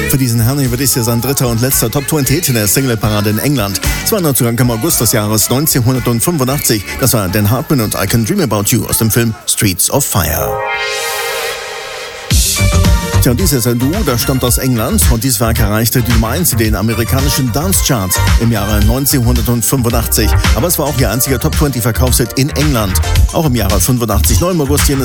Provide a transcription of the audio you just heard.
Für diesen Herrn hier wird es ja sein dritter und letzter Top-20-Hit in der Single-Parade in England. Es war ein Neuzugang im August des Jahres 1985. Das war Dan Hartman und I Can Dream About You aus dem Film Streets of Fire. Tja, dies ist ein Duo, das stammt aus England und dieses Werk erreichte die Nummer 1 in den amerikanischen Dance-Charts im Jahre 1985. Aber es war auch ihr einziger Top-20-Verkaufshit in England. Auch im Jahre 85, 9. August hier in